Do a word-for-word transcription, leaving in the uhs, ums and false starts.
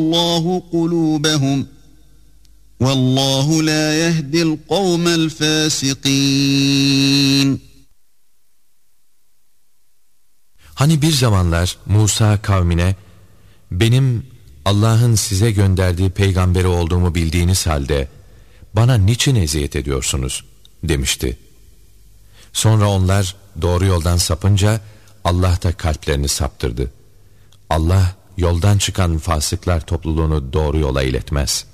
Allahu kulubahum. Vallahu la yehdil kavmel fasikin. Hani bir zamanlar Musa kavmine, benim Allah'ın size gönderdiği peygamberi olduğumu bildiğiniz halde bana niçin eziyet ediyorsunuz demişti. Sonra onlar doğru yoldan sapınca Allah da kalplerini saptırdı. Allah yoldan çıkan fasıklar topluluğunu doğru yola iletmez.